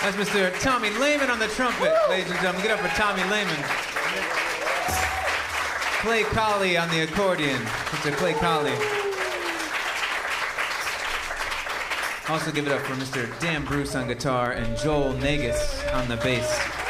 That's Mr. Tommy Lehman on the trumpet, ladies and gentlemen. Get up for Tommy Lehman. Clay Colley on the accordion. Mr. Clay Colley. Also give it up for Mr. Dan Bruce on guitar and Joel Negus on the bass.